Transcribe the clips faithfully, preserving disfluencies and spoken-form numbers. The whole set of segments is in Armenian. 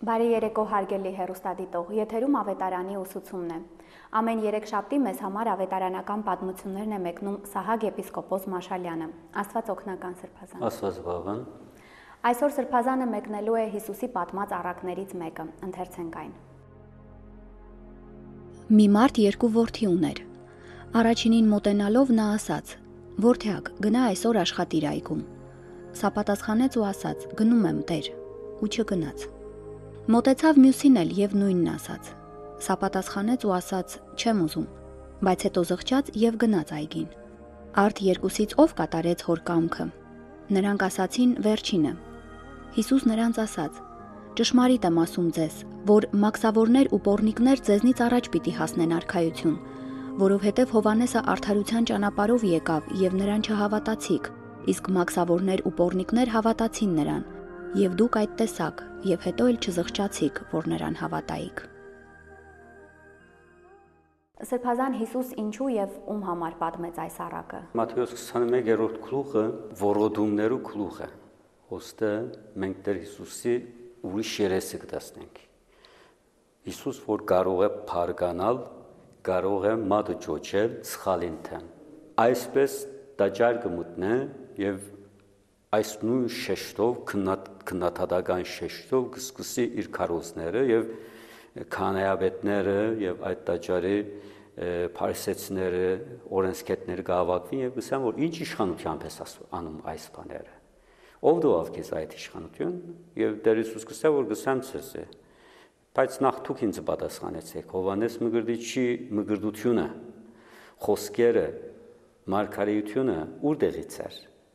Բարի երեկո հարգելի հեռուստադիտող, եթերում ավետարանի ուսուցումն է։ Ամեն երեքշաբթի մեզ համար ավետարանական պատմություններն է մեկնում Սահակ եպիսկոպոս Մաշալյանը։ Աստված օգնական սրբազան։ Աստված բավան։ Այսօր սրբազանը մեկնելու է Հիսուսի պատմած առակներից մեկը, ընթերցենք այն։ Մի մարդ երկու որդի ուներ։ Առաջինին մոտենալով նա ասաց. «Որդյակ, գնա այսօր աշխատիր այգում»։ Սա պատասխանեց ու ասաց. «Գնում եմ, Տեր», ու չգնաց։ Մոտեցավ մյուսին էլ եւ նույնն ասաց։ Սա պատասխանեց ու ասաց. «Չեմ ուզում», բայց հետո զղջաց եւ գնաց այգին։ Արդ երկուսից ով կատարեց հոր կամքը։ Նրանք ասացին. «Վերջինը»։ Հիսուս նրանց ասաց. «Ճշմարիտ եմ ասում ձեզ, որ մաքսավորներ ու պոռնիկներ ձեզնից առաջ պիտի հասնեն արքայություն, որովհետև Հովհաննեսը արդարության ճանապարհով եկավ եւ նրան չհավատացիք, իսկ մաքսավորներ ու պոռնիկներ հավատացին նրան, եւ դուք այդ տեսաք, եւ հետո էլ չզղջացիք, որ նրան հավատայիք»։ Սրբազան Հիսուս ինչու եւ ում համար պատմեց այս առակը։ Մատթեոս քսաներորդ գլուխը որոդումներու գլուխ է։ Ոստը մենք Տեր Հիսուսի ուրիշ երեսը կտեսնենք։ Հիսուս, որ կարող է փարգանալ, կարող է մատը ճոճել սխալին թեմ։ Այսպես տաճար կմտնե եւ այս նույն շեշտով քննադատական շեշտով կսկսի իր քարոզները եւ քանայաբետները եւ այդ տաճարի փարիսեցիները օրենսգետները կհավաքվին եւ գսան որ ինչ իշխանությամբ է անում այս բաները։ Ով դուավ քեզ այդ իշխանություն եւ Տեր Հիսուս գսա որ գսամ ցես է։ Բայց նախ դուք ինձ պատասխանեցեք Հովհաննես Մկրտիչի մկրտությունը խոսքերը մարգարեությունը ուրդեղից էր։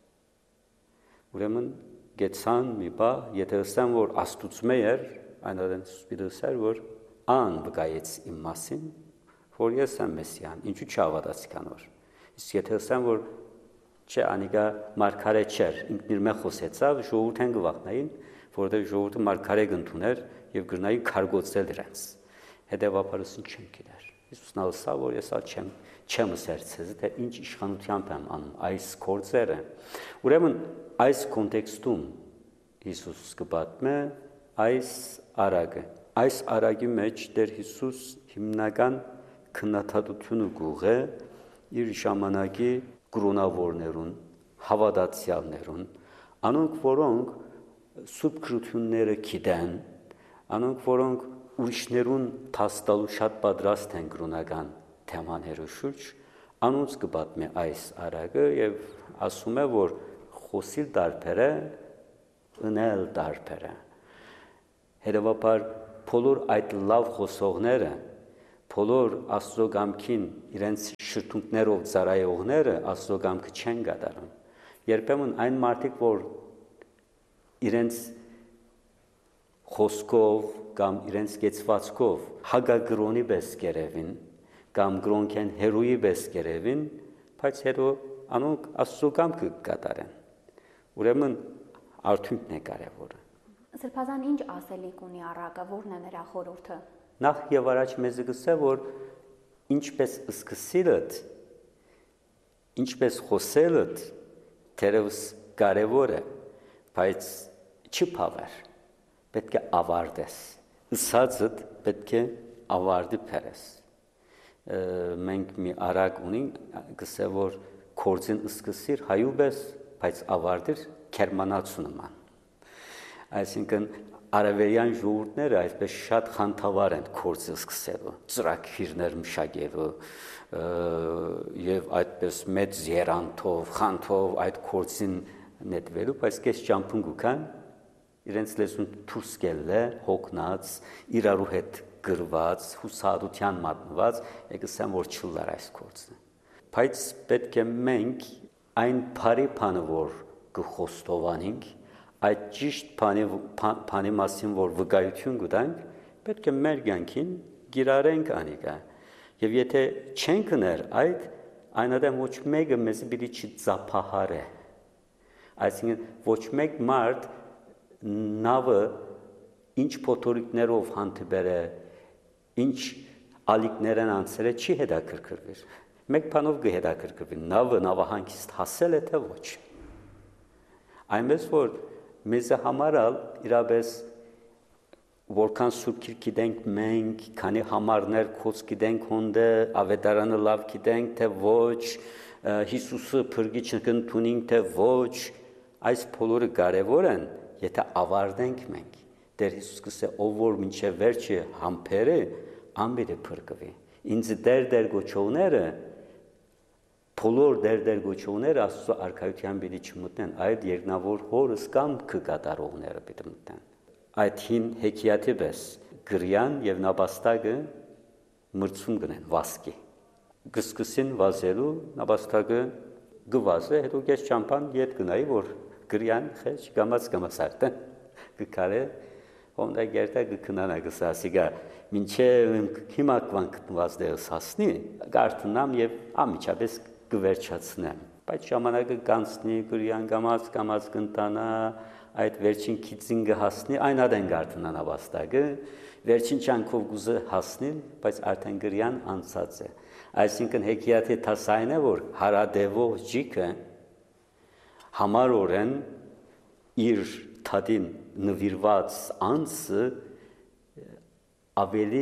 Ուրեմն գեցան մի բա, եթե ասեմ, որ աստուծմե էր, այնադեն սպիրոսար, որ ան վկայեց իմ մասին, որ ես եմ Մեսիան, ինչու չհավատացիք անոր։ Իսկ եթե ասեմ, որ չէ, անիկա մարգարե չէր, ինքն իր մեջ խոսեցավ, ժողովուրդն գվախնային, որովհետև ժողովուրդը մարգարե կընդուներ եւ գրնայի քարգոցել իրենց։ Հետևաբար ասին չեմ գիտեր։ Հիսուսն ասավ, որ ես ալ չեմ չեմ սերցեզ, թե ինչ իշխանությամբ եմ անում այս գործերը։ Ուրեմն այս կոնտեքստում Հիսուս կպատմե այս առակը։ Այս առակի մեջ Տեր Հիսուս հիմնական քննադատությունը գուղ է իր ժամանակի կրոնավորներուն, հավատացյալներուն, անոնք որոնք սուրբ քրությունները գիտեն, անոնք որոնք ուրիշներուն փաստալու շատ պատրաստ են կրոնական թեմաներու շուրջ, անոնց կպատմի այս առակը եւ ասում է, որ խոսիլ դարբեր է, ունել դարբեր է։ Հետևաբար բոլոր այդ լավ խոսողները, բոլոր Աստծո կամքին իրենց շրթունքներով ծառայողները Աստծո կամքը չեն կատարում։ Երբեմն այն մարդիկ, որ իրենց խոսքով կամ իրենց կեցվածքով հագագրոնի պես կերևին կամ գրոնքեն հերոյի պես կերևին, բայց հետո անոնք Աստծո կամքը կատարեն։ Ուրեմն արդյունքն է կարևորը։ Սրբազան ինչ ասելիք ունի առակը, որն է նրա խորհուրդը։ Նախ եւ առաջ մեզ գսե, որ ինչպես սկսիլդ, ինչպես խոսելդ, թերևս կարևոր է, բայց չփավեր։ Պետք է ավարտես։ Ըսածդ պետք է ավարտի փերես։ Մենք մի առակ ունենք, գսե որ կորձին սկսիր հայուբես, բայց ավարտիր քերմանացու նման։ Այսինքն արևելյան ժողովուրդները այսպես շատ խանդավառ են կորձը սկսելու, ծրագիրներ մշակելու եւ այդպես մեծ երանթով, խանդով այդ կորձին նետվելու, բայց կես ճամփուն գուքան իրենց լեզուն դուրս գելը, հոգնած, իրարու հետ գրված, հուսահատության մատնված, եկսեմ որ չլար այս կորձը։ Բայց պետք է մենք այն բարի բանը որ կխոստովանենք, այդ ճիշտ բանի մասին որ վկայություն կտանք, պետք է մեր կյանքին գիրարենք անիկա։ Եվ եթե չենք ներ այդ, այնադեմ ոչ մեկը մեզ պիտի չծափահարե։ Այսինքն ոչ մեկ մարդ նավը ինչ փոթորիկներով հանդիպեր է, ինչ ալիքներ են անցել է, չի հետաքրքրվիր։ Մեկ բանով կհետաքրքրվի, նավը նավահանգիստ հասել է թե ոչ։ Այնպես որ մեզ համար իրապես որքան սուրբ գիրք գիտենք մենք, քանի համարներ կոց գիտենք հոնդե, ավետարանը լավ գիտենք, թե ոչ, Հիսուսը փրկիչը կընդունենք, թե ոչ, այս բոլորը կարևոր են, եթե ավարտենք մենք։ Տեր Հիսուս կսե ով որ մինչև վերջը համբերը, անպիտի փրկվի։ Ինձ դեր դեր գոչողները, բոլոր դեր դեր գոչողները Աստծո արքայության պիտի չմտնեն, այդ երկնավոր հորս կամ կկատարողները պիտի մտնեն։ Այդ հին հեքիաթի պես գրյան եւ նապաստակը մրցում գնեն վասկի։ Գսկսին վազելու նապաստակը գվազե, հետո կես ճամփան ետ գնայի, որ գրյան խեջ գամած գամած արտեն գկարե Onda gerdə qıkınana qısasıqa minçə հիմա կվան կտնված դեղս հասնի, գարտունամ և ամիջապես գվերջացնեմ։ Բայց ժամանակը կանցնի, գրյան գամած գամած կընտանա, այդ վերջին քիծին կհասնի, այն ադեն գարտունան ավաստակը, վերջին ճանքով գուզը հասնի, բայց արդեն գրյան անցած է։ Այսինքն հեքիաթի տասային է, որ հարադևող ջիկը համարորեն իր թադին նվիրված անձը ավելի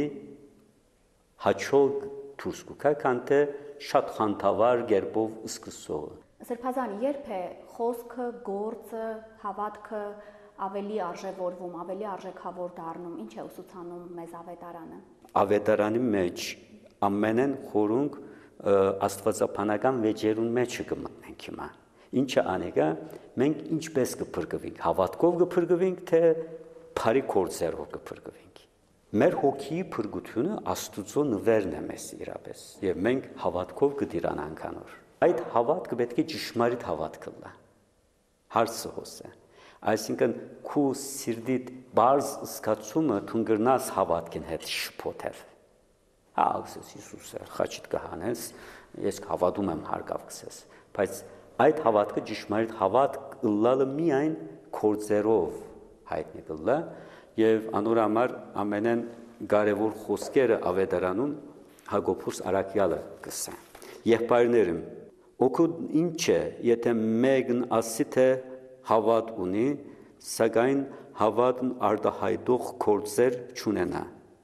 հաճող դուրս կգա, քան թե շատ խանդավառ կերպով սկսողը։ Սրբազան, երբ է խոսքը, գործը, հավատքը ավելի արժևորվում, ավելի արժեքավոր դառնում, ինչ է ուսուցանում մեզ ավետարանը։ Ավետարանի մեջ ամենեն խորունգ աստվածաբանական վեճերուն մեջը կմտնենք հիմա։ Ինչը անեգա, մենք ինչպես կփրկվենք, հավատքով կփրկվենք, թե բարի գործերով կփրկվենք։ Մեր հոգի փրկությունը Աստծո նվերն է մեզ իրապես, եւ մենք հավատքով կդիրանանք անոր։ Այդ հավատքը պետք է ճշմարիտ հավատք լա։ Հարցը հոսե։ Այսինքն քու սիրտիդ բարձ սկացումը թունգրնաս հավատքին հետ շփոթել։ Հա, Հիսուսը խաչիտ կհանես, ես հավատում եմ հարկավ կսես, բայց այդ հավատքը ճշմարիտ հավատք լալը միայն գործերով հայտնի կլա եւ անոր համար ամենեն կարևոր խոսքերը ավետարանում Հակոբոս Արաքյալը կսա։ Եղբայրներım, օգուտ ինչ է, եթե մեկն ասի թե հավատ ունի, սակայն հավատն արտահայտող գործեր չունենա։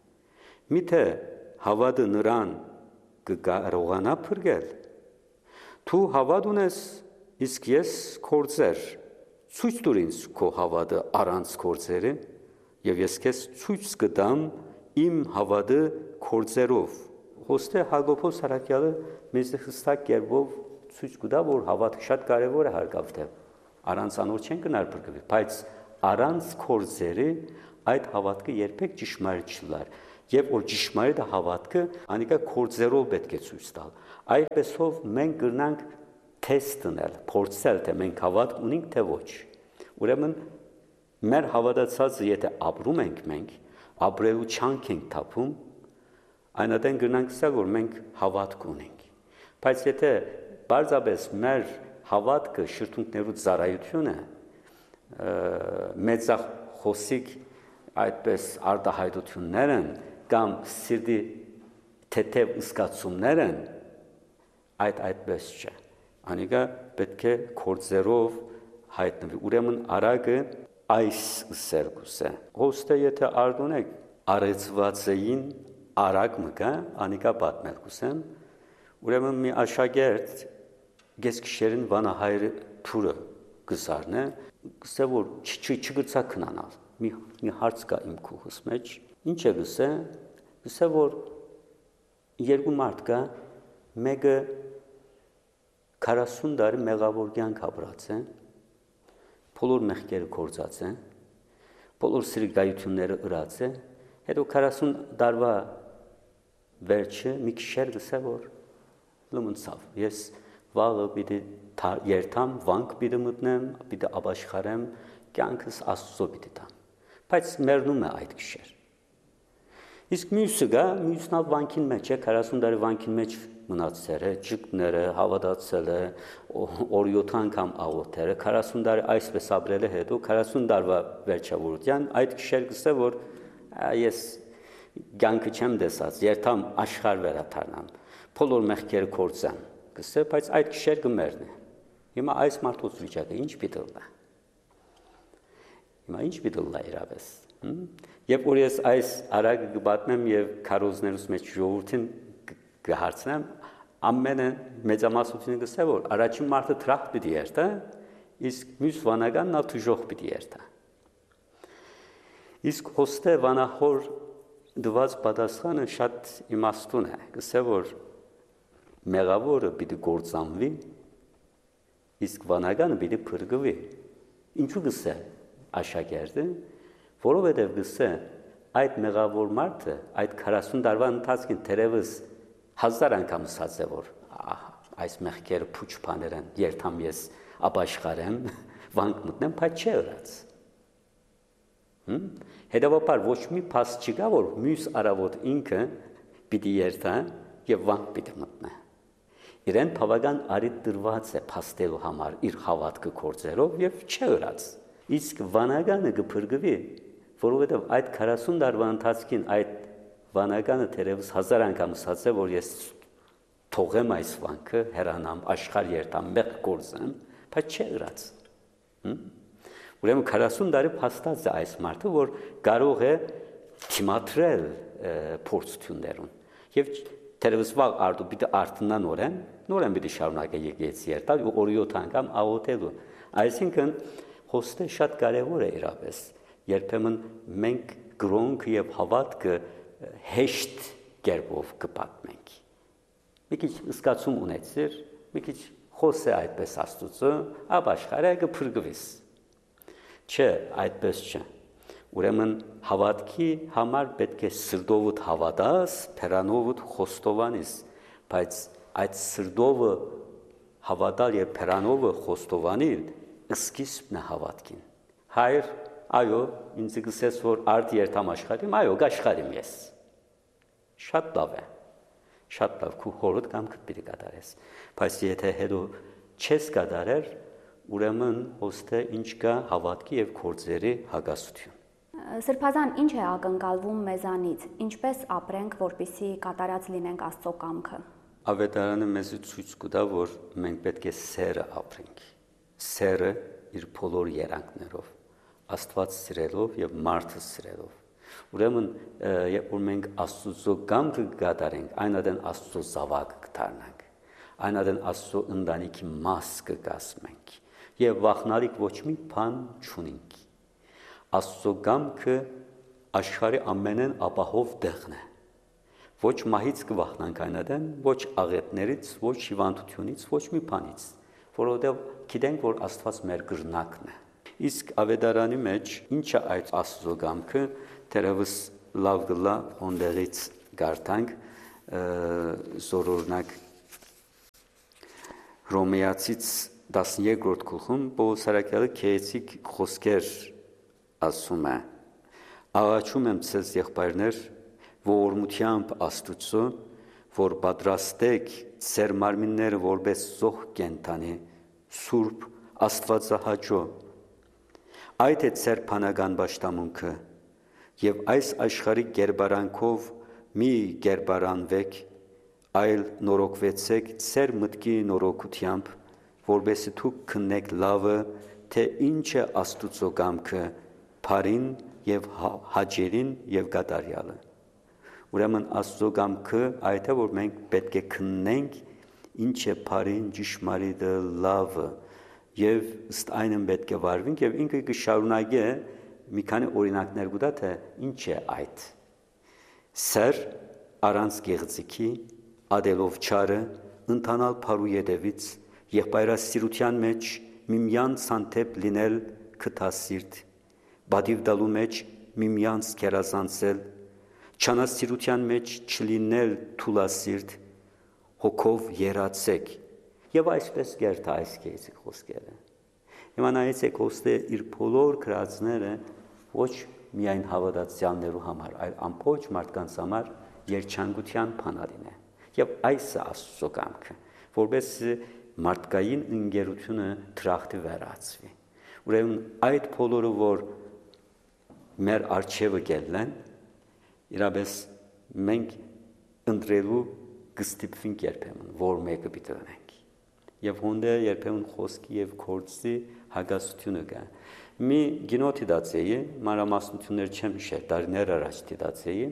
Միթե հավատը նրան կկարողանա փրկել։ Դու հավատ ունես, իսկ ես գործեր, ցույց տուր ինձ քո հավատը առանց գործերի, եւ ես քեզ ցույց կտամ իմ հավատը գործերով։ Ոստե Հակոբոս Արաքյալը մեզ հստակ կերպով ցույց կտա, որ հավատքը շատ կարեւոր է հարկավ թե առանց անոր չեն գնալ փրկվել, բայց առանց գործերի այդ հավատքը երբեք ճշմարիտ չլար, եւ որ ճշմարիտ հավատքը անիկա գործերով պետք է ցույց տալ։ Այդպեսով մենք կգնանք թեստ տնել, փորձել, թե մենք հավատ ունենք, թե ոչ։ Ուրեմն մեր հավատացածը եթե ապրում ենք մենք, ապրելու չանք ենք թափում, այնադեն կգնանք սա, որ մենք հավատք ունենք։ Բայց եթե բարձրապես մեր հավատքը շրթունքներու ծառայությունը մեծախոսիկ այդպես արտահայտություններ են կամ սիրտի թեթև զգացումներ են, այդ այդպես չէ։ Անիկա պետք է գործերով հայտնվի։ Ուրեմն արագը այս սերգուս է։ Ոստե եթե արդունեք արեցվածային արագ մկա, անիկա պատմել կուսեմ, ուրեմն մի աշակերտ գեսքշերին վանահայրը թուրը գսարն է, գսե որ չգծա քնանալ, մի հարց կա իմ քուհուս մեջ, ինչ է գսե, գսե որ երկու մարդ կա, մեկը քառասուն տարի մեղավոր կյանք ապրած է, բոլոր մեղքերը կործած է, բոլոր սրիկայությունները ըրած է, հետո քառասուն տարվա վերջը մի քիշեր գսե որ լմնցավ, ես վաղը պիտի երթամ, վանք պիտի մտնեմ, պիտի ապաշխարեմ, կյանքս Աստծո պիտի տամ, բայց մեռնում է այդ քիշեր։ Իսկ մյուսը գա, մյուսն ալ վանքին մեջ է, քառասուն տարի վանքին մեջ մնացել է, ճկները հավատացել է, օրյոթ անգամ աղոթել է, քառասուն տարի այսպես ապրել է հետո, քառասուն տարվա վերջավորության այդ քիշեր գսե, որ ես կյանքը չեմ տեսած, երթամ աշխարհ վերադառնամ, բոլոր մեղքերը կործան, գսե, բայց այդ քիշեր կմեռնի։ Հիմա այս մարդոց վիճակը ինչ պիտի լա։ Հիմա ինչ պիտի լա իրավես։ Երբ որ ես այս արագը կպատմեմ եւ քարոզներուս մեջ ժողովրդին կհարցնեմ, ամենը մեծամասնությունը կսե որ առաջին մարդը թրախ պիտի երթա, իսկ մյուս վանականն ալ թուժող պիտի երթա։ Իսկ հոստե վանահոր դված պատասխանը շատ իմաստուն է, կսե որ մեղավորը պիտի գործանվի, իսկ վանականը պիտի փրկվի։ Ինչու կսե աշակերտը, որովհետև կսե այդ մեղավոր մարդը այդ քառասուն տարվա ընթացքին թերևս հազար անգամ ասած է որ այս մեղքերը փուչ բաներ են, երթամ ես ապաշխարեմ, վանք մտնեմ, բայց չէ ըրած։ Հետևաբար ոչ մի փաստ չկա, որ մյուս արավոտ ինքը պիտի երթա եւ վանք պիտի մտնա։ Իրեն բավական արիտ դրված է փաստելու համար իր հավատքը գործերով եւ չէ ըրած։ Իսկ վանականը կփրկվի, որովհետեւ այդ քառասուն տարվա ընթացքին այդ վանականը թերևս հազար անգամ ասած է, որ ես թողեմ այս վանքը, հեռանամ, աշխարհ երթամ, մեղ գործեմ, բայց չէ ըրած։ Ուրեմն քառասուն տարի փաստած է այս մարդը, որ կարող է թիմադրել փորձություններուն եւ թերևս վաղ արդու պիտի արտնա նորեն, նորեն պիտի շարունակե եկեղեցի երթալ ու օրիոթ անգամ աղոթելու։ Այսինքն հոստը շատ կարևոր է իրապես։ Երբեմն մենք գրոնք եւ հավատքը հեշտ կերպով կպատմենք։ Մի քիչ զգացում ունեցիր, մի քիչ խոսե այդպես Աստծո, ապաշխարը կփրկվես։ Չէ, այդպես չէ։ Ուրեմն հավատքի համար պետք է սրտովդ հավատաս, փերանովդ խոստովանես, բայց այդ սրտովը հավատալ եւ փերանովը խոստովանել սկիզբն է հավատքին։ Հայր, այո, ինձ գսես որ արդ երթամ աշխարհին, այո, գաշխարիմ ես։ Շատ լավ է։ Շատ լավ քու հորդ կամքդ պիտի կատարես։ Բայց եթե հետո չես կատարեր, ուրեմն ոստե ինչ կա հավատքի եւ գործերի հագասություն։ Սրբազան ինչ է ակնկալվում մեզանից, ինչպես ապրենք, որպեսզի կատարած լինենք Աստծո կամքը։ Ավետարանը մեզ ցույց կտա, որ մենք պետք է սերը ապրենք։ Սերը իր բոլոր երանգներով, Աստված սիրելով եւ մարդը սիրելով։ Ուրեմն, երբ որ մենք Աստծո կամքը կատարենք, այնադեն Աստծո զավակ կդառնանք։ Այնադեն Աստծո ընտանիքի մաս կկազմենք եւ վախնալիք ոչ մի բան չունենք։ Աստծո կամքը աշխարհի ամենեն ապահով տեղն է։ Ոչ մահից կվախնանք այնադեն, ոչ աղետներից, ոչ հիվանդությունից, ոչ մի բանից, որովհետև գիտենք, որ Աստված մեր գրնակն է։ Իսկ ավետարանի մեջ ինչ է այդ Աստծո կամքը, թերևս լավ գլա ոնդերից գարտանք զորօրինակ Հռոմեացից տասներկրորդ գլխում Պողոս Արաքյալը քեեցիկ խոսքեր ասում է. Աղաչում եմ ցեզ եղբայրներ, ողորմությամբ Աստուծո, որ պատրաստեք ձեր մարմինները որպես զոհ կենդանի, սուրբ, աստվածահաճո, այդ է ձեր բանական պաշտամունքը, եւ այս աշխարհի գերբարանքով մի գերբարանվեք, այլ նորոգվեցեք ձեր մտքի նորոգությամբ, որպեսզի դուք քննեք լավը, թե ինչ է Աստուծո կամքը, բարին եւ հաճերին եւ կատարյալը։ Ուրեմն Աստծո կամքը այդ է, որ մենք պետք է քննենք ինչ է բարին, ճշմարիտը, լավը եւ ըստ այնն պետք է վարվենք եւ ինքը կշարունակի մի քանի օրինակներ կտա թե ինչ է այդ։ Սեր առանց գեղձիքի, ադելով չարը, ընթանալ փարու ետևից, եղբայրասիրության մեջ միմյանց հանդեպ լինել քթասիրտ, բադիվ դալու մեջ միմյանց կերազանցել, չանասիրության մեջ չլինել թուլասիրտ, հոգով երացեք, եւ այսպես գերտա այս կեզի խոսքերը։ Հիմա նայեցեք ոստե իր բոլոր գրածները ոչ միայն հավատացյալներու համար, այլ ամբողջ մարդկանց համար երջանկության բանալին է։ Եվ այս է Աստծո կամքը, որպես մարդկային ընկերությունը դրախտի վերածվի։ Ուրեմն այդ բոլորը, որ մեր արժևը գելեն, իրապես մենք ընտրելու կստիպվենք երբեմն, որ մեկը պիտի ունենք։ Եվ հոնդե երբեմն խոսքի եւ գործի հագասությունը կա։ մի գինո դիտացեի, մանրամասնություններ չեմ հիշել, տարիներ առաջ դիտացեի,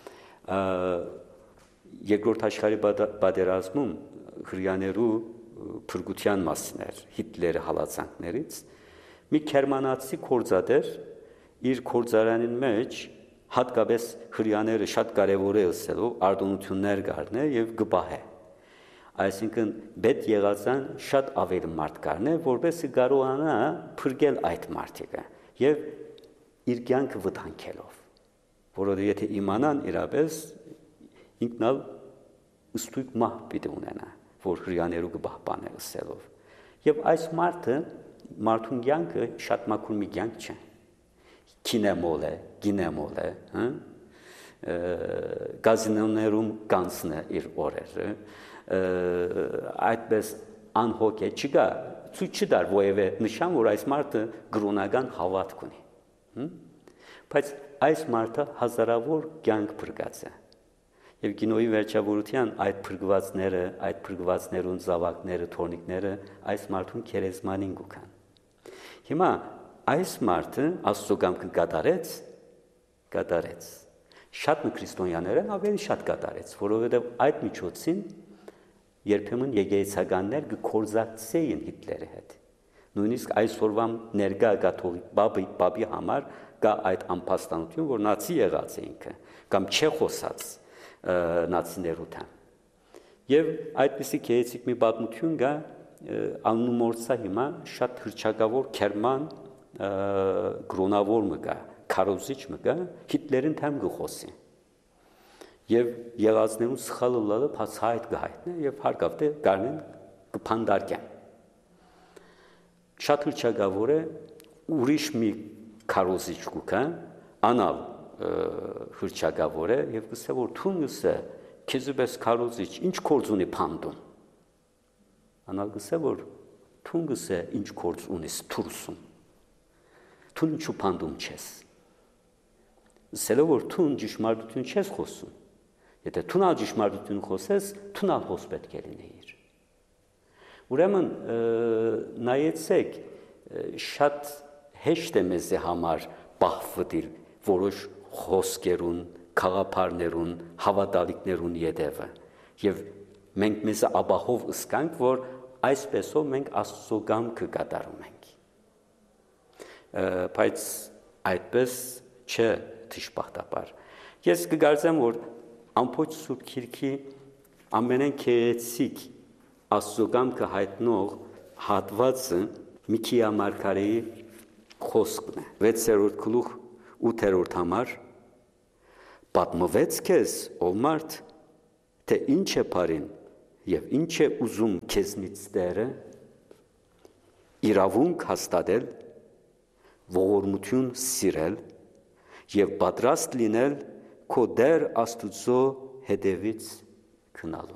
երկրորդ աշխարհի պատերազմում հրեաներու փրկության մասին էր Հիտլերի հալածանքներից, մի գերմանացի գործադեր իր գործարանին մեջ հատկապես հրեաները շատ կարևոր է ասելով արտոնություններ գարնե եւ գբահե։ Այսինքն պետ եղածան շատ ավելի մարդ գարնե, որովհետեւ կարողանա փրկել այդ մարդիկը եւ իր կյանքը վտանգելով։ Որովհետեւ եթե իմանան իրապես ինքնալ ըստույք մահ պիտի ունենա, որ հրեաներու կպահպանե ասելով։ Եվ այս մարդը մարդուն կյանքը շատ մաքուր մի կյանք չէ։ Կինեմոլ է, գինեմոլ է, հա? Գազինոներում կանցն է իր օրերը, այդպես անհոգ է, չկա, ցույց չդար որևէ նշան, որ այս մարդը գրոնական հավատք ունի։ Բայց այս մարդը հազարավոր կյանք փրկած է։ Եվ գինոյի վերջավորության այդ փրկվածները, այդ փրկվածներուն զավակները, թորնիկները այս մարդուն քերեզմանին գուքան։ Հիմա այս մարդը Աստծո կամքը կատարեց, կատարեց։ Շատ քրիստոնյաները ավելի շատ կատարեց, որովհետև այդ միջոցին երբեմն եկեղեցականներ կկործակցեին Հիտլերի հետ։ Նույնիսկ այսօրվա ներկա կաթողիկ բաբի բաբի համար կա այդ անփաստանություն, որ նացի եղած է ինքը, կամ չեխոսած նացիներութան։ Եվ այդպիսի քեեցիկ մի պատմություն կա աննումորցա հիմա շատ հրճակավոր քերման գրոնավոր մկա, քարոզիչ մկա, Հիտլերին թեմ գխոսի։ Եվ եղածներուն սխալը լալը փացայդ գահիտնե եւ հարկավտե գարնեն կփանդարկեն։ Շատ հրճակավոր է ուրիշ մի քարոզիչ կուքա, անալ հրճակավոր է եւ գսե որ թունս է քեզպես քարոզիչ ինչ կորձ ունի փանդում։ Անալ գսե որ թունս է ինչ կորձ ունի թուրսում։ Թուն ինչու փանդում չես։ Սելը որ թուն ճշմարտություն չես խոսում։ Եթե թունալ ճշմարտություն խոսես, թունալ հոս պետք է լինեիր։ Ուրեմն նայեցեք շատ հեշտ է մեզ համար բախվտիլ որոշ խոսքերուն, խաղապարներուն, հավատալիքներուն յետևը։ Եվ մենք մեզ աբահով ըսկանք, որ այսպեսով մենք Աստծո կամքը կատարում ենք։ Բայց այդպես չէ դժբախտաբար։ Ես կգարձեմ, որ ամբողջ Սուրբ Քիրքի ամենեն քերեցիկ Աստծո կամքը հայտնող հատվածը Միքիա մարգարեի խոսքն է։ վեցերորդ գլուխ ութերորդ համար պատմվեց քեզ, ով մարդ, թե ինչ է բարին եւ ինչ է ուզում քեզնից Տերը, իրավունք հաստատել, ողորմություն սիրել եւ պատրաստ լինել քո Տեր Աստուծո հետևից քնալու։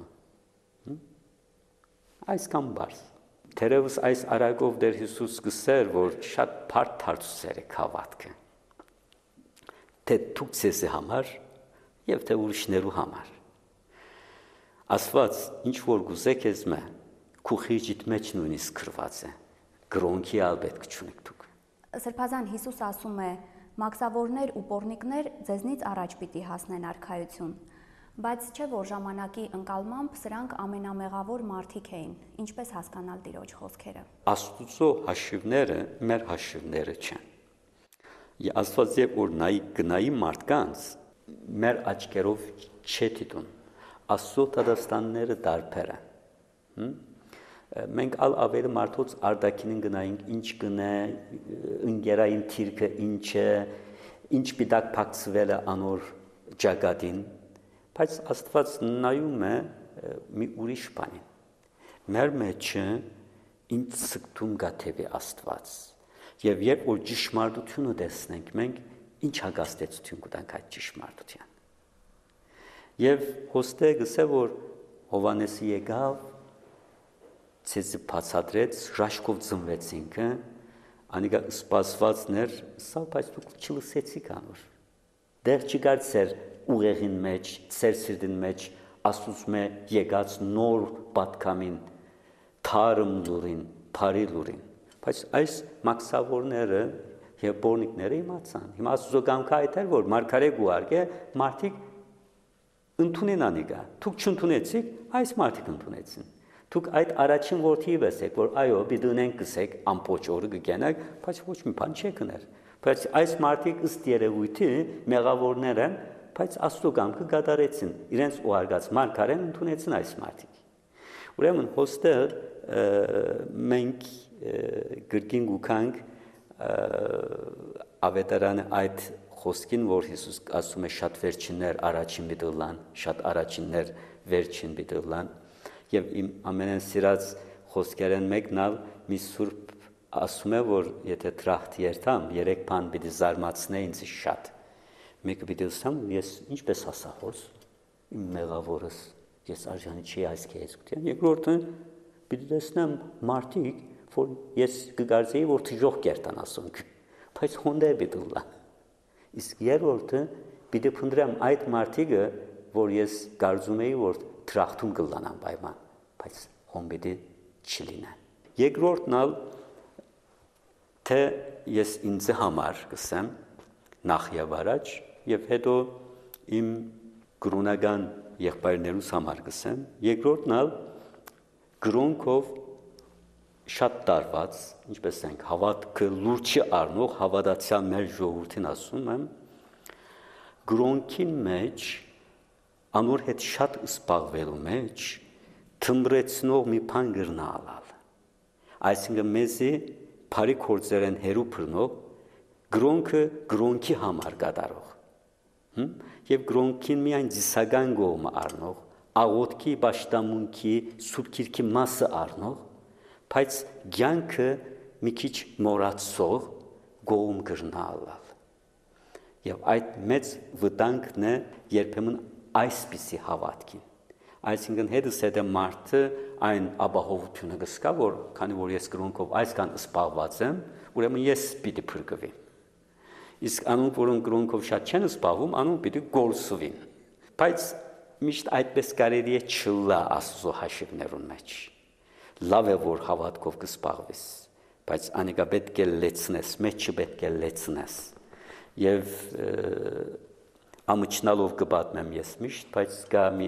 Այսքան բարձ։ Թերևս այս արագով Տեր Հիսուս գսեր, որ շատ բարդ դարձեր է հավատքը։ Թե դուք ցեզ համար եւ թե ուրիշներու համար։ Աստված ինչ որ գուզեք ես մե, քու խիճիտ մեջ նույնիսկ գրված է։ Գրոնքի ալ պետք չունեք դուք։ Սրբազան Հիսուս ասում է. «Մաքսավորներ ու պոռնիկներ ձեզնից առաջ պիտի հասնեն արքայություն», բայց չէ որ ժամանակի ընկալմամբ սրանք ամենամեղավոր մարդիկ էին, ինչպես հասկանալ Տիրոջ խոսքերը։ Աստուծո հաշիվները մեր հաշիվները չեն։ Աստված երբ որ նայի գնայի մարդկանց մեր աչքերով չէ դիտում։ Աստծո դատաստանները դարբեր են։ Մենք ալ ավելի մարդոց արդակինին գնայինք, ինչ գնե, ընկերային թիրքը ինչ է, ինչ պիտակ փակցվել է անոր ճակատին, բայց Աստված նայում է մի ուրիշ բանին։ Մեր մեջը ինչ ցկտում գաթեվի Աստված։ Եվ երբ որ ճշմարտությունը տեսնենք, մենք ինչ հագաստեցություն կտանք այդ ճշմարտության։ Եվ հոստե գսե որ Հովանեսի եկավ ցեզի բացատրեց, հրաշքով ծնվեցինք, անիկա սպասվածներ, սա բայց դուք չլսեցիք անոր։ Դեռ չկար ծեր ուղեղին մեջ, ծեր սիրտին մեջ Աստծո եկած նոր պատկամին, թարմ լուրին, բարի լուրին։ Բայց այս մաքսավորները Եվ բորնիկները իմացան։ Հիմա Աստծո կամքը այդ էր, որ մարգարե գուարգե մարդիկ ընդունեն անիկա։ Դուք չընդունեցիք, այս մարդիկ ընդունեցին։ Դուք այդ առաջին որդիի վեսեք, որ այո, պիտի ունենք գսեք ամբողջ օրը կգենակ, բայց ոչ մի բան չեք կներ։ Բայց այս մարդիկ ըստ երևույթի մեղավորներ են, բայց Աստծո կամքը կատարեցին։ Իրենց ուղարկած մարգարեն ընդունեցին այս մարդիկ։ Ուրեմն հոստեղ մենք գրքին գուքանք ավետարանը այդ խոսքին, որ Հիսուս ասում է շատ վերջիններ առաջին պիտի շատ առաջիններ վերջին պիտի լան, եւ իմ ամենեն սիրած խոսքերեն մեկն ալ մի սուրբ ասում է, որ եթե տրախտ երթամ, երեք բան պիտի զարմացնե ինձ շատ։ Մեկը պիտի ասեմ, ես ինչպես ասա հոս, իմ մեղավորս, ես արժանի չի այս քեզության։ Երկրորդը պիտի տեսնեմ մարդիկ, որ ես կգարձեի, որ թժող կերտան ասոնք, բայց հոնդեր պիտի լան։ Իսկ երրորդը պիտի փնտրեմ այդ մարդիկը, որ ես կարծում էի, որ տրախտում կլանան պայման, բայց հոն պիտի չլինեն։ Երկրորդն ալ թե ես ինձ համար կսեմ նախ եւ առաջ եւ հետո իմ գրոնական եղբայրներուս համար կսեմ, երկրորդն ալ գրոնքով շատ տարված, ինչպես ենք հավատքը լուրջ առնող հավատացյալ մեր ժողովրդին ասում եմ, գրոնքին մեջ անոր հետ շատ սպաղվելու մեջ թմրեցնող մի բան գրնալալ։ Այսինքն մեզի բարի գործերեն հերու բռնող գրոնքը գրոնքի համար կատարող։ Եվ գրոնքին միայն դիսական գոհը առնող, աղոթքի, պաշտամունքի, սուրբ գիրքի մասը առնող, բայց ցանկը մի քիչ մոռացող գոհում գրնալալ։ Եվ այդ մեծ վտանգն է երբեմն այսպիսի հավատքին։ Այսինքն հետս հետը մարդը այն ապահովությունը կսկա, որ քանի որ ես գրոնքով այսքան սպառված եմ, ուրեմն ես պիտի փրկվեմ։ Իսկ անոնք, որոնք գրոնքով շատ չեն սպառվում, անոնք պիտի գործվին։ Բայց միշտ այդպես կարելի է չլա Աստծո հաշիվներուն մեջ։ Լավ է, որ հավատքով կսպառվես, բայց անիկա պետք է լեցնես, մեջը պետք է լեցնես։ Եվ ամիջնալով կպատմեմ ես միշտ, բայց կա մի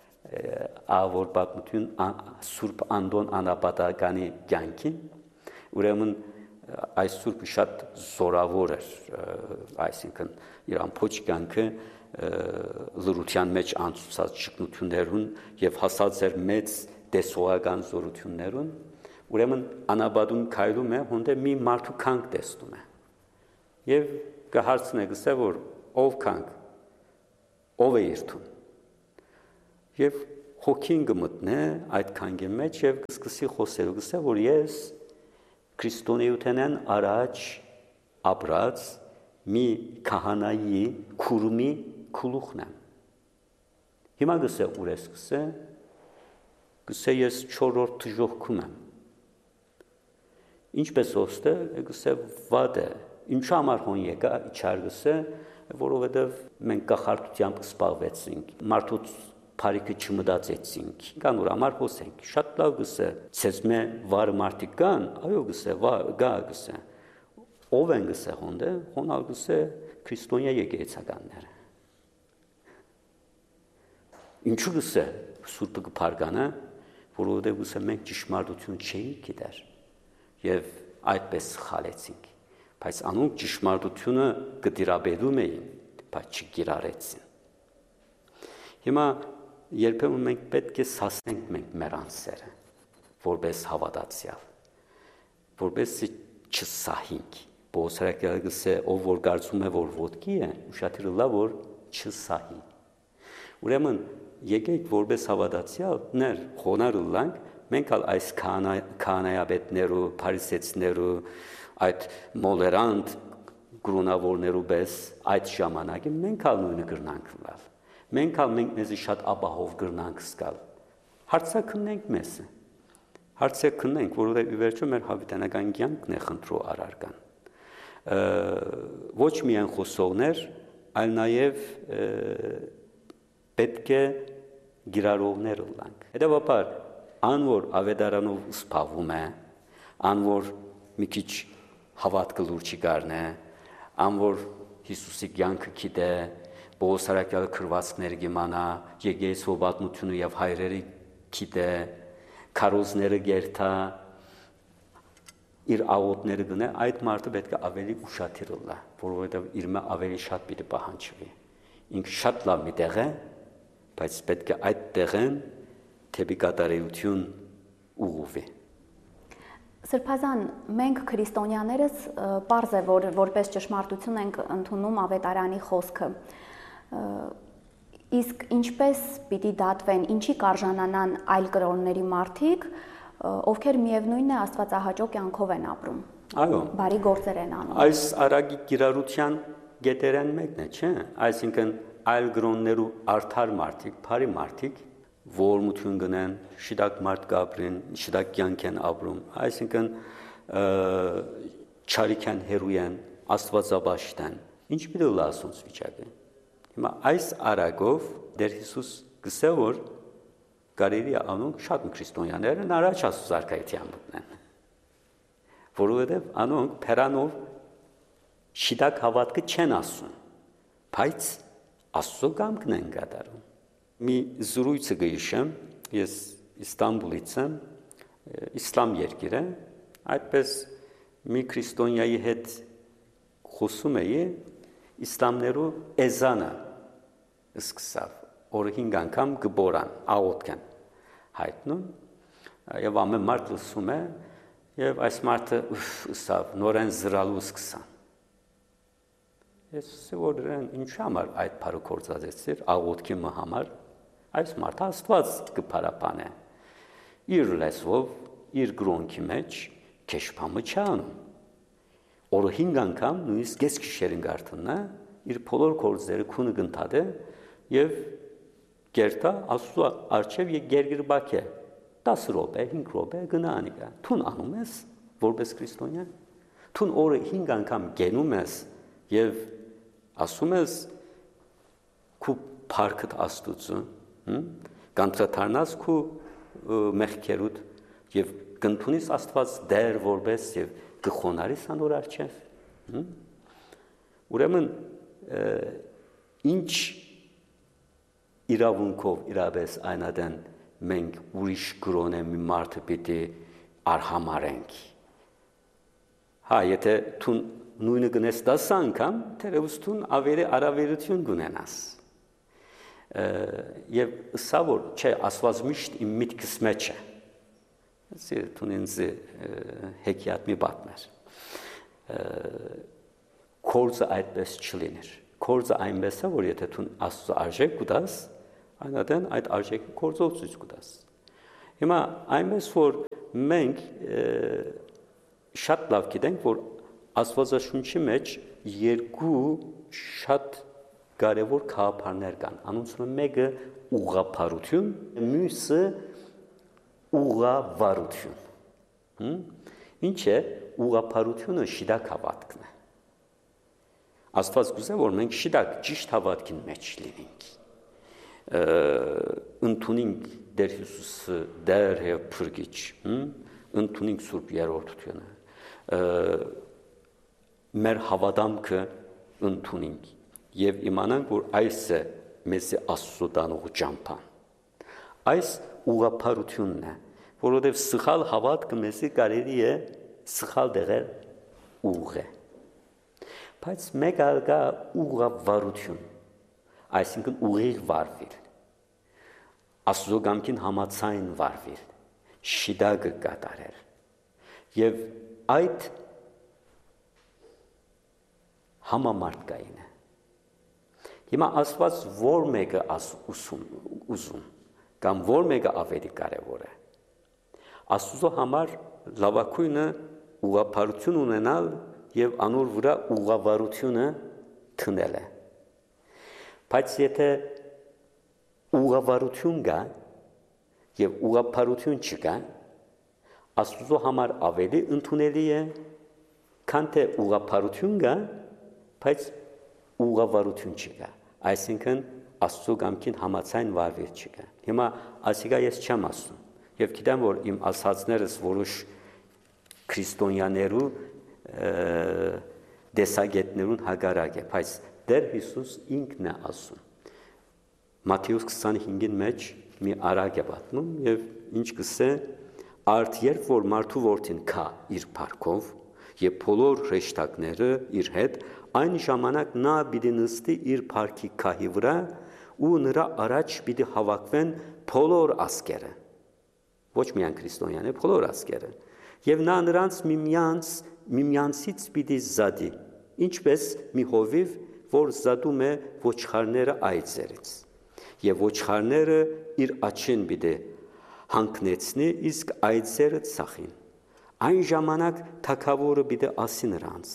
ավոր պատմություն Սուրբ Անդոն Անապատականի կյանքին, ուրեմն այս Սուրբը շատ զորավոր էր, այսինքն իր ամբողջ կյանքը լրության մեջ անցուցած ճգնություններուն եւ հասած էր մեծ տեսողական զորություններուն, ուրեմն անապատում քայլում է, հոնդե մի մարդու քանք տեսնում է։ Եվ կհարցնե գսե, որ ով քանք, ով է երթում։ Եվ հոգին կմտնե այդ քանքի մեջ եւ կսկսի խոսել, գսե, որ ես քրիստոնեութենեն առաջ ապրած մի քահանայի քուրմի քուլուխն եմ։ Հիմա գսե ուր ես գսե, գսե ես չորրորդ թժողքում եմ։ Ինչպես ոստը, գսե վատ է, ինչու համար հոն եկա իչար գսե, որովհետև մենք կախարդությամբ սպառվեցինք, մարդուց բարիքը չմտածեցինք, կանոր համար հոսենք, շատ լավ գսե, ցեզ մե վար մարդիկ կան, այո գսե, գա գսե, ով են գսե հոնդե, հոնալ գսե քրիստոնյա եկեղեցականները։ Ինչու գսե սուրբը կփարգանա, որովհետև գսե մենք ճշմարտություն չէինք գիտեր եւ այդպես խալեցինք, բայց անոնք ճշմարտությունը կդիրաբերում էին, բայց չկիրառեցին։ Հիմա երբեմն մենք պետք է սասնենք մենք մեր անձերը, որպես հավատացյալ, որպես չսահինք։ Բոսրակյալը գսե, ով որ կարծում է, որ ոտքի է, ուշադիր լավ որ չսահի։ Ուրեմն եկեք որպես հավատացյալներ խոնարհ լանք, մենք ալ այս քահանայապետներու, փարիսեցիներու, այդ մոլերանտ գրոնավորներու պես այդ ժամանակին մենք ալ նույնը գրնանք լալ։ Մենք ալ մենք մեզի շատ ապահով գրնանք սկալ։ Հարցակնենք մեզ։ Հարցակնենք, որովհետև ի վերջո մեր հավիտենական կյանքն է խնդրու առարկան։ Ոչ միայն խոսողներ, այլ նաև պետք է գիրառողներ լանք։ Հետևաբար, ան որ ավետարանով սփավում է, ան որ մի քիչ հավատքը լուրջի գարնե, ան որ Հիսուսի կյանքը գիտե, Պողոս առաքյալը քրվածքները գիմանա, եկեղեցու պատմությունը եւ հայրերի գիտե, քարոզները գերտա, իր աղոթները գնե, այդ մարդը պետք է ավելի ուշադիր լինի, որովհետեւ իր մե ավելի շատ պիտի պահանջվի։ Ինքը շատ լավ մի տեղ է, բայց պետք է այդ տեղեն թեպի կատարելություն ուղղվի։ Սրբազան, մենք քրիստոնյաներս պարզ է, որ որպես ճշմարտություն ենք ընդունում ավետարանի խոսքը։ Իսկ ինչպես պիտի դատվեն, ինչի կարժանանան այլ կրոնների մարդիկ, ովքեր միևնույնն է աստվածահաճո կյանքով են ապրում։ Այո։ Բարի գործեր են անում։ Այս արագի կիրառության գետերեն մեկն է, չէ՞։ Այսինքն այլ կրոններու արդար մարդիկ, բարի մարդիկ, որմություն գնեն, շիդակ մարդ կապրին, շիդակ կյանք են ապրում, այսինքն չարիքյան հերույեն, աստվածաբաշտեն, ինչ պիտի լասոնց վիճակը։ Հիմա այս արագով դեր Հիսուս գսե որ կարելի է անոնք շատ քրիստոնյաներն առաջ Աստծո զարգայության մտնեն, որովհետև անոնք փերանով շիդակ հավատքը չեն ասում, բայց Աստծո կամքն են կատարում։ Մի զրույցը գիշեմ, ես Իստանբուլից եմ, իսլամ երկիր է, այդպես մի քրիստոնյայի հետ խոսում էի, իսլամներու էզանը սկսավ, օրը հինգ անգամ գբորան, աղոթքեն հայտնում, եւ ամեն մարդ լսում է, եւ այս մարդը ուսավ, նորեն զրալու սկսան։ Ես որ ինչ համար այդ բարը կործածեցիր, աղոթքի մը համար, այս մարդը Աստված կփարապանե։ Իր լեզվով, իր գրոնքի մեջ քեշփամը չանում։ Օրը հինգ անգամ նույնիսկ ես գիշերին գարտնա, իր բոլոր կործերը քունը գնտադե եւ գերտա Աստծո արչեւ եւ գերգրբակե դասը րոպե, հինգ րոպե գնա անիկա։ Թուն անում ես որպես քրիստոնյա։ Թուն օրը հինգ անգամ գենում ես եւ ասում ես քու փարքդ Աստծո, կանտրատարնաս քու մեղքերուդ եւ կընդունիս Աստված դեր որպես եւ գխոնարիս անոր արչեւ։ Ուրեմն ինչ իրավունքով իրապես այնադեն մենք ուրիշ գրոնե մի մարդը պիտի արհամարենք։ Հա, եթե թուն նույնը գնես դասը անգամ, թերևս թուն ավելի արավերություն գունենաս։ Եվ սա որ չէ, Աստված միշտ իմ միտքս մեջ է։ Սի թուն ինձ հեքիաթ մի պատմեր։ Կորձը այդպես չլիներ։ Կորձը այնպես է, որ եթե թուն Աստծո արժեք կուտաս, այնադեն այդ արժեքը կորձով ցույց կտաս։ Հիմա այնպես որ մենք շատ լավ գիտենք, որ Աստվածաշունչի մեջ երկու շատ կարևոր գաղափարներ կան։ Անոնցում մեկը ուղղափառություն, մյուսը ուղղավարություն։ Ինչ է ուղղափառությունը շիդակ հավատքն է։ Աստված կուզե, որ մենք շիդակ ճիշտ հավատքին մեջ լինենք։ Ընդունենք Տեր Հիսուսը դեր եւ փրկիչ, ընդունենք Սուրբ Երրորդությունը, մեր հավատամքը ընդունենք եւ իմանանք, որ այս է մեզ Աստծո տանող ճամփան։ Այս ուղղափառությունն է, որովհետեւ սխալ հավատքը մեզ կարելի է սխալ դեղել ուղղը։ Բայց մեկ այլ կա ուղղավարություն, այսինքն ուղիղ վարվել, Աստծո կամքին համաձայն վարվել, շիդագը կատարել։ Եվ այդ համամարտկային է։ Հիմա Աստված որ մեկը ուսում, ուզում, կամ որ մեկը ավելի կարևոր է։ Աստծո համար լավագույնը ուղղափառություն ունենալ եւ անոր վրա ուղղավարությունը թնել է։ Բայց եթե ուղղավարություն կա եւ ուղղափառություն չկա, Աստծո համար ավելի ընդունելի է, քան թե ուղղափառություն կա, բայց ուղղավարություն չկա։ Այսինքն Աստծո կամքին համաձայն վարվել չկա։ Հիմա ասիկա ես չեմ ասում եւ գիտեմ, որ իմ ասածներս որոշ քրիստոնյաներու դեսագետներուն հագարակ է, բայց Տեր Հիսուս ինքն է ասում։ Մատթեոս քսանհինգին մեջ մի արագ է պատմում եւ ինչ կսե արդ երբ որ մարդու որդին կա իր փառքով եւ բոլոր հրեշտակները իր հետ, այն ժամանակ նա պիտի նստի իր փառքի քահի վրա ու նրա առաջ պիտի հավաքվեն բոլոր ազգերը, ոչ միայն քրիստոնյաները, բոլոր ազգերը, եւ նա նրանց միմյանց միմյանցից պիտի զադի, ինչպես մի հովիվ, որ զադում է ոչխարները այծերից, եւ ոչխարները իր աչին պիտի հանգնեցնի, իսկ այծերը ծախին։ Այն ժամանակ թագավորը պիտի ասի նրանց,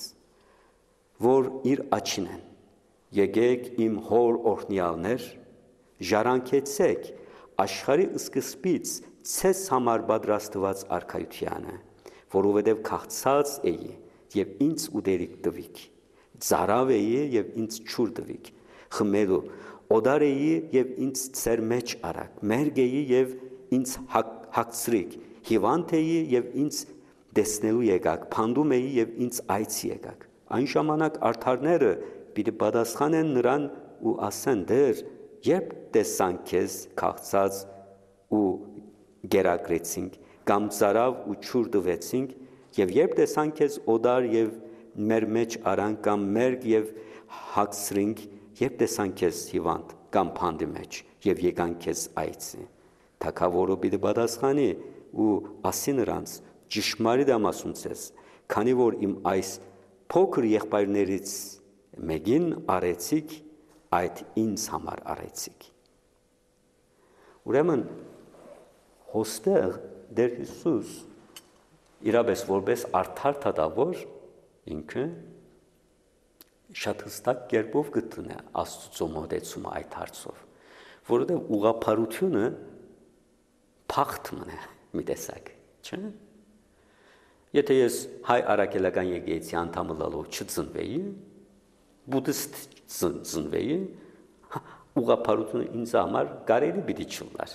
որ իր աչին են, եկեք իմ հոր օրհնյալներ, ժառանգեցեք աշխարհի սկզբից ցես համար պատրաստված արքայությանը, որովհետև քաղցած էի եւ ինձ ուտելիք տվիք, ծարավ էի եւ ինձ ջուր տվիք, խմելու, օդար էի եւ ինձ ծեր մեջ արաք, մերգ էի եւ ինձ հագցրիք, հիվանդ էի եւ ինձ տեսնելու եկաք, փանդում էի եւ ինձ այցի եկաք։ Այն ժամանակ արդարները պիտի պատասխանեն նրան ու ասեն. դեր, երբ տեսանք քեզ քաղցած ու գերակրեցինք, կամ ծարավ ու ջուր տվեցինք, եւ երբ տեսանք քեզ օդար եւ մեր մեջ արանք, կամ մերգ եւ հագցրինք, երբ տեսանք քեզ հիվանդ կամ փանդի մեջ եւ եկանք քեզ այցի։ Թագավորը պիտի պատասխանի ու ասի նրանց. ճշմարիտ եմ ասում ձեզ, քանի որ իմ այս փոքր եղբայրներից մեկին արեցիք, այդ ինձ համար արեցիք։ Ուրեմն հոստեղ Տեր Հիսուս իրապես որպես արդար թագավոր ինքը շատ հստակ կերպով գտնե Աստծո մոտեցումը այդ հարցով, որովհետև ուղղափառությունը փախտ մնա մի տեսակ, չէ՞։ Եթե ես հայ արաքելական եկեղեցի անդամը լալով չծնվեի, բուդդիստ ծնվեի, ուղղափառությունը ինձ համար կարելի պիտի չլար։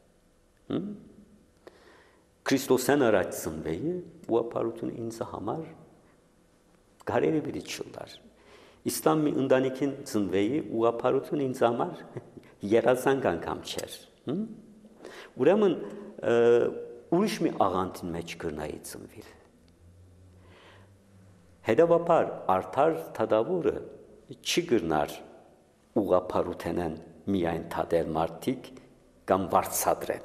Քրիստոսեն առաջ ծնվեի, ուղղափառությունը ինձ համար կարելի պիտի չլար։ Իսլամ մի ընտանիքին ծնվեի, ուղղափառությունը ինձ համար երազանք անգամ չէր։ Ուրեմն ուրիշ մի աղանդին մեջ կրնայի ծնվել։ Հետևաբար արդար թագավորը չի կրնար ուղղափառութենեն միայն թադել մարդիկ կամ վարձատրել։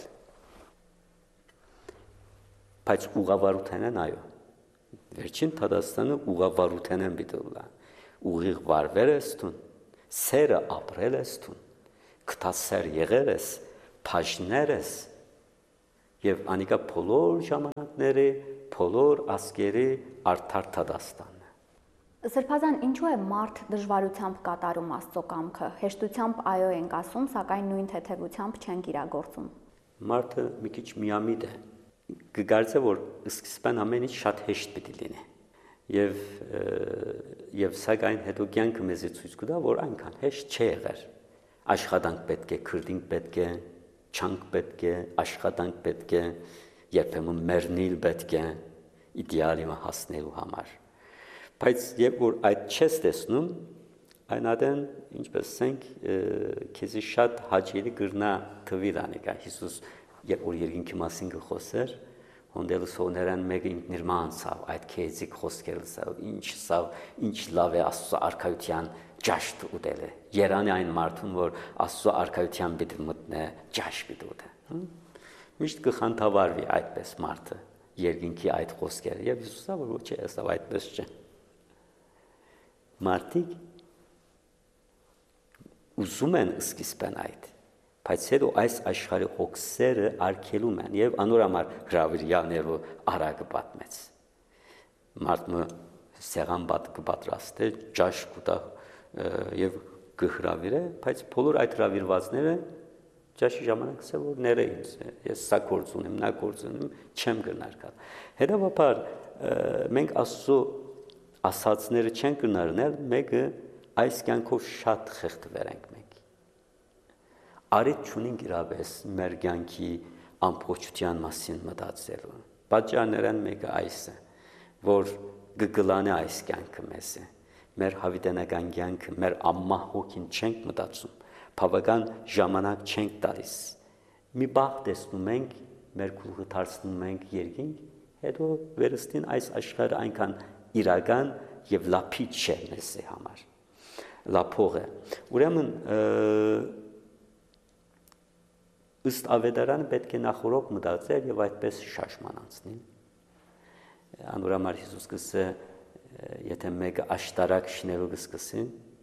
Բայց ուղղավարութենեն այո։ Վերջին Թադաստանը ուղղավարութենեն պիտի լա։ Ուղիղ վարվել ես տուն, սերը ապրել ես տուն, կտասեր եղել ես, բաժներ ես, եւ անիկա բոլոր ժամանակների, բոլոր ազգերի արդար Թադաստանն է։ Սրբազան, ինչու է մարդ դժվարությամբ կատարում Աստծո կամքը, հեշտությամբ այո ենք ասում, սակայն նույն թեթևությամբ չենք իրագործում։ Մարդը մի քիչ միամիտ է, կգարձե, որ սկզբան ամեն ինչ շատ հեշտ պիտի լինի։ Եվ եւ սակայն հետո կյանքը մեզ ցույց կտա, որ այնքան հեշտ չի եղել։ Աշխատանք պետք է, քրդինք պետք է, չանք պետք է, աշխատանք պետք է, երբեմն մեռնել պետք է իդեալի հասնելու համար։ Բայց երբ որ այդ չես տեսնում, այն ադեն, ինչպես ասենք, քեզի շատ հաճելի կրնա թվիլ անիկա։ Հիսուս երբ որ երկինքի մասին կխոսեր, հոնդելը սոներան մեկը ինքն իր մանցավ, այդ քեզիկ խոսքերը սավ, ինչ սավ, ինչ լավ է Աստծո արքայության ճաշտ ուտելը։ Երանի այն մարդուն, որ Աստծո արքայության պիտի մտնե, ճաշ պիտի ուտե։ Միշտ կխանդավառվի այդպես մարդը, երկինքի այդ խոսքերը, եւ Հիսուսը որ ոչ է, ասավ այդպես չէ։ Մարդիկ ուզում են սկիզբեն այդ, բայց հետո այս աշխարհի հոգսերը արգելում են եւ անորամար հրավիրյաներով արագը պատմեց։ Մարդը սեղան պատրաստել, ճաշ կուտա եւ կհրավիրե, բայց բոլոր այդ հրավիրվածները ճաշի ժամանակ ասել որ ները ինձ, ես սա գործ ունեմ, նա գործ ունեմ, չեմ գնար կալ։ Հետևաբար մենք Աստծո ասածները չեն կնարնել, մեկը այս կյանքով շատ խեղդվել ենք մենք։ Արիթ չունենք իրապես մեր կյանքի ամբողջության մասին մտածելու։ Պատճառներն մեկը այս է, որ գգլանը այս կյանքը մեզ է։ Մեր հավիտենական կյանքը, մեր ամմա հոգին չենք մտածում, բավական ժամանակ չենք տալիս։ Մի բախ տեսնում ենք, մեր գլուխը դարձնում ենք երկինք, հետո վերստին այս աշխարհը այնքան իրական եւ լափիչ չէ մեզ համար։ Լափող է։ Ուրեմն ըստ ավետարանը պետք է նախորոք մտածել եւ այդպես շարժման անցնել։ Անորամար Հիսուս կսե եթե մեկը աշտարակ շնորհը կսկսի,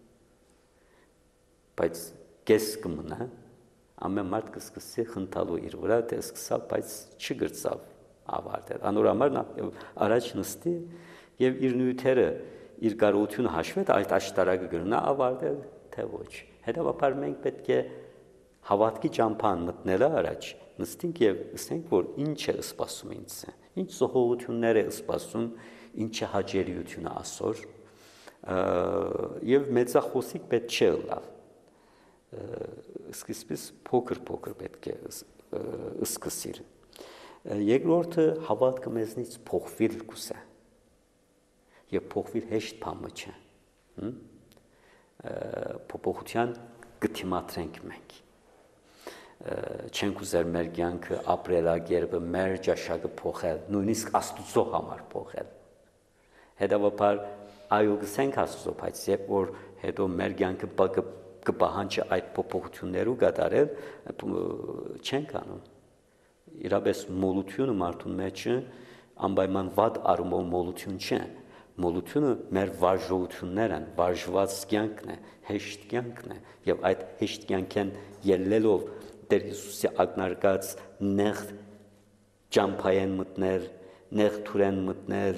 բայց կես կմնա, ամեն մարդ կսկսի խնդալու իր վրա, թե սկսավ, բայց չգրծավ ավարտել։ Անորամար նա առաջ նստի եւ իր նյութերը, իր կարողությունը հաշվեց, այդ աշտարակը գրնա ավարտել, թե ոչ։ Հետևաբար մենք պետք է հավատքի ճամփան մտնելը առաջ նստենք եւ ասենք, որ ինչ է սպասում ինձ, ինչ զոհողություններ է սպասում, ինչ է հաջելիությունը ասոր, եւ մեծախոսիկ պետք չէ լավ։ Սկիզբից փոքր-փոքր պետք է սկսել։ Երկրորդը հավատքը մեզնից փոխվել կուսե։ Եվ փոխվել հեշտ բան չէ։ Փոփոխության կդիմադրենք մենք։ Չենք ուզեր մեր կյանքը ապրելակերպը, մեր ճաշակը փոխել, նույնիսկ Աստծո համար փոխել։ Հետևաբար այո գսենք Աստծո, բայց երբ որ հետո մեր կյանքը կպահանջի այդ փոփոխություններու կատարել, չենք անում։ Իրապես մոլությունը մարդուն մեջ անպայման վատ արումով մոլություն չէ։ Մոլությունը մեր վարժություններն են, վարժված կյանքն է, հեշտ կյանքն է, եւ այդ հեշտ կյանքեն ելնելով Տեր Հիսուսի ակնարկած նեղ ճամփայեն մտներ, նեղ թուրեն մտներ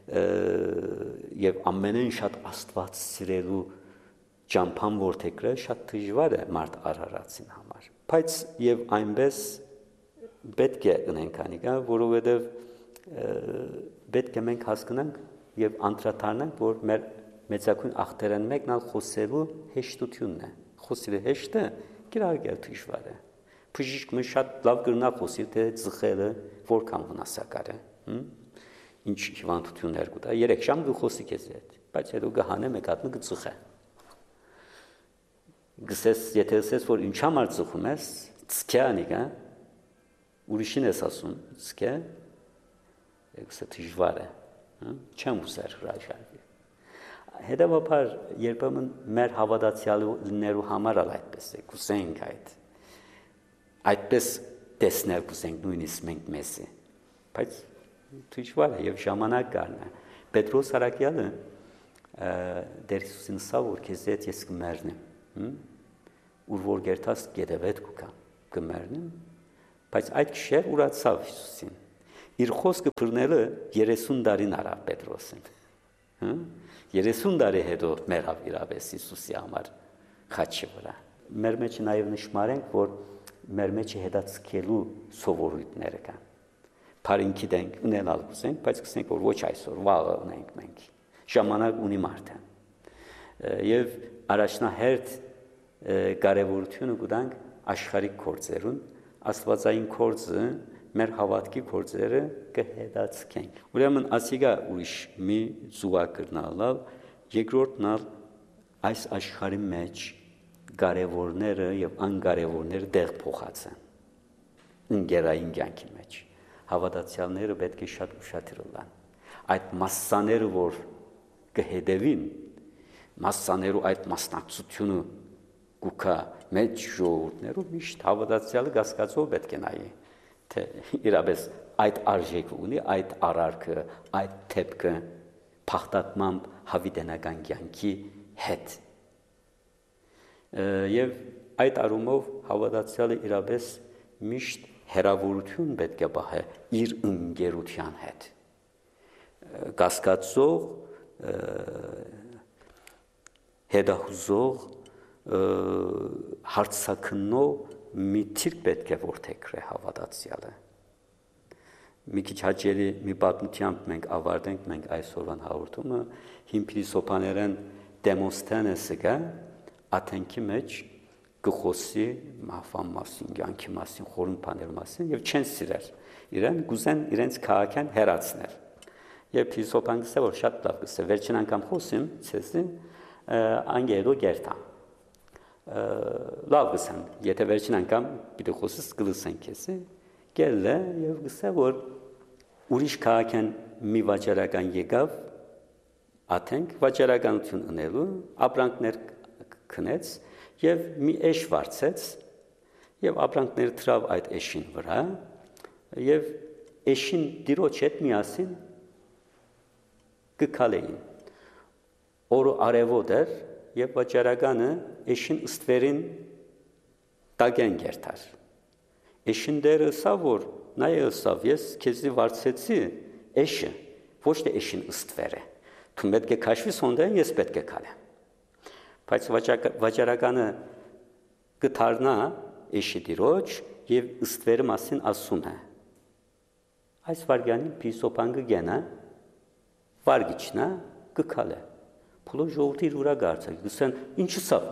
եւ ամենեն շատ Աստված սիրելու ճամփան որթեքրը շատ դժվար է մարդ արարածին համար։ Բայց եւ այնպես պետք է ունենք անիկա, որովհետեւ պետք է մենք հասկանանք եւ անդրադառնանք, որ մեր մեծակույն ախտերն մեկն ալ խոսելու հեշտությունն է։ Խոսելը հեշտ է, կիրարկել դժվար է։ Բժիշկը շատ լավ կրնա խոսի, թե ծխելը որքան վնասակար է։ Ինչ հիվանդություններ կուտա, երեք ժամ կխոսի քեզ հետ, բայց հետո կհանե մեկ հատ կծխե։ Գսես, եթե ասես, որ ինչ համար ծխում ես, ծքե անիկա, ուրիշին ես ասում, ծքե, եկսը դժվար է, չեմ ուզեր հրաժարվի։ Հետևաբար երբեմն մեր հավատացյալներու համար ալ այդպես է, կուսենք այդ, այդպես տեսնել կուսենք նույնիսկ մենք մեզի, բայց դժվար է եւ ժամանակ կառն է։ Պետրոս Արաքյալը Տեր Հիսուսին ասավ, որ քեզ հետ ես կմեռնեմ, ուր որ գերտաս գետևետ կուկա, կմեռնեմ, բայց այդ քշեր ուրացավ Հիսուսին։ Իր խոսքը բռնելը երեսուն տարին արավ Պետրոսին։ երեսուն տարի հետո մեռավ իրապես Հիսուսի համար խաչի վրա։ Մեր մեջ նաև նշмарենք, որ մեր մեջ հետացկելու սովորույթները կան։ Փարինքի դենք ունենալ ուզենք, բայց կսենք, որ ոչ այսօր, վաղը ունենք մենք։ Ժամանակ ունի մարդը։ Եվ առաջնահերթ կարևորությունը կտանք աշխարհիկ գործերուն, աստվածային գործը մեր հավատքի գործերը կհետացկենք։ Ուրեմն ասիգա ուրիշ մի զուգակրնալալ, երկրորդն ալ այս աշխարհի մեջ կարևորները եւ անկարևորները դեղ փոխած են։ Ընկերային կյանքի մեջ հավատացյալները պետք է շատ ուշադրել լինեն։ Այդ մասսաները, որ կհետևին, մասսաներու այդ մասնակցությունը կուքա մեջ ժողովուրդներով միշտ հավատացյալը կասկածով պետք է նայի, թե իրապես այդ արժեքը ունի, այդ արարքը, այդ թեփքը փախտատմամբ հավիտենական կյանքի հետ։ Եվ այդ առումով հավատացյալը իրապես միշտ հերավորություն պետք է պահե իր ընկերության հետ։ Կասկածող, հետահուզող, հարցակնող մի թիրք պետք է որթեքրե հավատացյալը։ Մի քիչ հաճելի մի պատմությամբ մենք ավարտենք մենք այսօրվան հաղորդումը, հին փիլիսոփաներեն Դեմոսթենեսը գա Աթենքի մեջ գխոսի մահվան մասին, կյանքի մասին, խորին բաներ մասին եւ չեն սիրել իրեն, գուզեն իրենց քաղաքան հերացնել։ Եվ Հիսոփան գսե որ շատ լավ գսե, վերջին անգամ խոսեմ ցեզի անգերո գերտա։ Լավ գսեն, եթե վերջին անգամ պիտի խոսես կլսեն քեզի, գելը եւ գսե որ ուրիշ քաղաքեն մի վաճառական եկավ, աթենք վաճառականություն ունելու, ապրանքներ քնեց եւ մի էշ վարձեց եւ ապրանքները թրավ այդ էշին վրա եւ էշին դիրոջ հետ միասին կքալեին։ Օրը արևոտ էր եւ վաճառականը էշին ըստվերին տագեն գերտար։ Էշին դերը սա որ նայ ըսավ ես քեզի վարձեցի էշը, ոչ թե էշին ըստվերը։ Դու պետք է քաշվի սոնդեն ես պետք է քալեմ։ Բայց վաճառականը կթարնա էշի դիրոջ եւ ըստվերը մասին ասում է։ Այս վարգյանին Հիսոփան կգենա վարգիչնա կքալե։ Փոլո ժողովրդի ուրա գարցակ, գսեն ինչ ըսավ։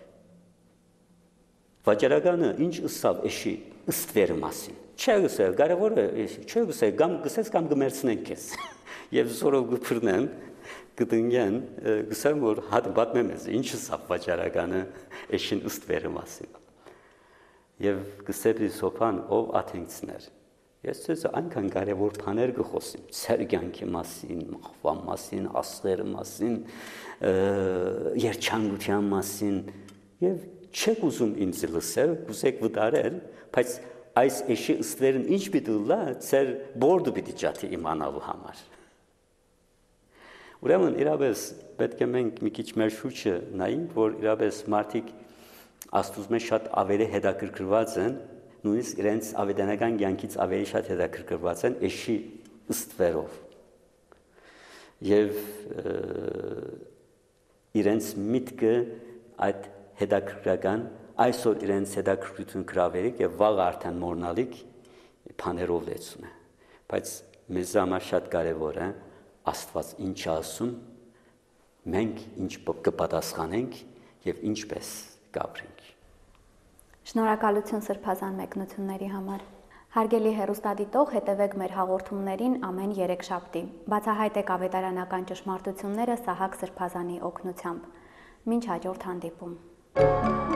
Վաճառականը ինչ ըսավ էշի ըստվերը մասին։ Չէ գսել, կարևոր է, չէ գսել, կամ գսես կամ կմերցնեն քեզ։ Եվ զորով կփռնեն, կդնգեն, գսեմ որ հատ բատմեմ ես, ինչ ըսավ վաճառականը էշին ըստվերը մասին։ Եվ գսել Հիսոփան ով աթենքցներ։ Ես ցեզ այնքան կարևոր բաներ կխոսեմ, ցերգյանքի մասին, մախվան մասին, աստղերի մասին, երջանկության մասին, եւ չեք ուզում ինձ լսել, կուզեք վտարել, բայց այս էշի ըստվերն ինչ պիտի լա, ցեր բորդը պիտի ջատի իմանալու համար։ Ուրեմն իրապես պետք է մենք մի քիչ մեր շուրջը նայենք, որ իրապես մարդիկ Աստծո մեջ շատ ավելի հետաքրքրված են, նույնիսկ իրենց ավետարանական կյանքից ավելի շատ հետաքրքրված են էշի ըստվերով։ Եվ իրենց միտքը այդ հետաքրքրական այսօր իրենց հետաքրքրություն գրավերիկ եւ վաղ արդեն մորնալիք բաներով լեցուն է։ Բայց մեզ համար շատ կարեւոր է Աստված ինչ ասում, մենք ինչ կպատասխանենք եւ ինչպես կապրենք։ Շնորհակալություն սրբազան մեկնությունների համար։ Հարգելի հեռուստադիտող, հետևեք մեր հաղորդումներին ամեն երեքշաբթի։ Բացահայտեք ավետարանական ճշմարտությունները Սահակ Սրբազանի օգնությամբ։ Մինչ հաջորդ հանդիպում։